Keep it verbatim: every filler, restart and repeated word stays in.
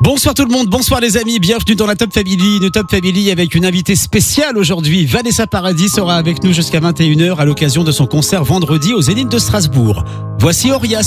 Bonsoir tout le monde, bonsoir les amis, bienvenue dans la Top Family, une Top Family avec une invitée spéciale aujourd'hui. Vanessa Paradis sera avec nous jusqu'à vingt et une heures à l'occasion de son concert vendredi au Zénith de Strasbourg. Voici Oria.